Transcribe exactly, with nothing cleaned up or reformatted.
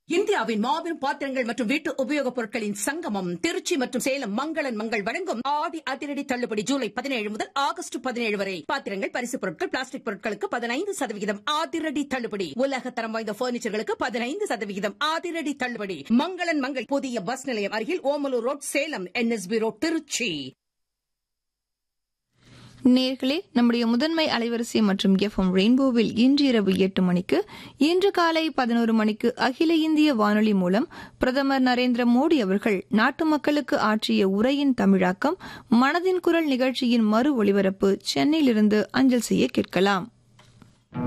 இந்தியாவின் மாபெரும் பாத்திரங்கள் மற்றும் வீட்டு உபயோகப் பொருட்களின் சங்கமம் திருச்சி மற்றும் சேலம் மங்களன் மங்கள் வழங்கும் ஆடி அதிரடி தள்ளுபடி ஜூலை பதினேழு முதல் ஆகஸ்ட் பதினேழு வரை. பாத்திரங்கள், பரிசுப் பொருட்கள், பிளாஸ்டிக் பொருட்களுக்கு பதினைந்து சதவிகிதம் அதிரடி தள்ளுபடி. உலக தரம் வாய்ந்த பர்னிச்சர்களுக்கு பதினைந்து சதவிகிதம் அதிரடி தள்ளுபடி. மங்களன் மங்கள் புதிய பஸ் நிலையம் அருகில் Omalur road Salem, NSP road Trichy. நேர்களே, நம்முடைய முதன்மை அலைவரிசை மற்றும் எஃப்எம் ரெயின்போவில் இன்று இரவு எட்டு மணிக்கு, இன்று காலை பதினோரு மணிக்கு அகில இந்திய வானொலி மூலம் பிரதமர் நரேந்திர மோடி அவர்கள் நாட்டு மக்களுக்கு ஆற்றிய உரையின் தமிழாக்கம் மனதின் குரல் நிகழ்ச்சியின் மறு ஒலிபரப்பு சென்னையிலிருந்து அஞ்சல் செய்ய கேட்கலாம்.